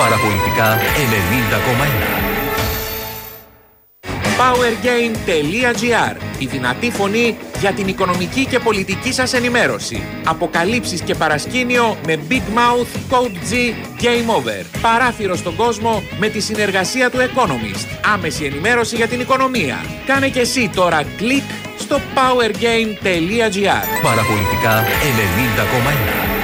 Παραπολιτικά 90,1. Powergame.gr. Η δυνατή φωνή για την οικονομική και πολιτική σας ενημέρωση. Αποκαλύψεις και παρασκήνιο με Big Mouth, Code G, Game Over. Παράθυρο στον κόσμο με τη συνεργασία του Economist. Άμεση ενημέρωση για την οικονομία. Κάνε και εσύ τώρα κλικ στο powergame.gr. Παραπολιτικά 90,1.